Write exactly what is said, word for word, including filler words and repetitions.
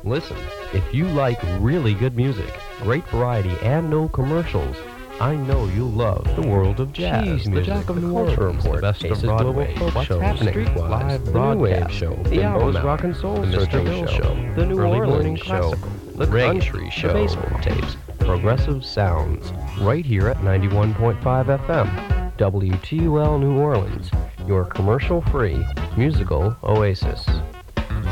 Listen, if you like really good music, great variety, and no commercials, I know you'll love the world of jazz. Jeez, the music, Jack of the New Culture Orleans, Report, the Best Aces of Broadway, Global Folk What's Show, Happening, Streetwise, Live, the the New New Wave Wave Show, the the Album Album Hour, Rock and Soul the Searching Mister Bill Show, Show, the New Early Orleans Morning Show, Classical, the Reggae, Country the Show, Baseball tapes, Progressive Sounds, right here at ninety-one point five F M, W T U L New Orleans, your commercial-free musical oasis.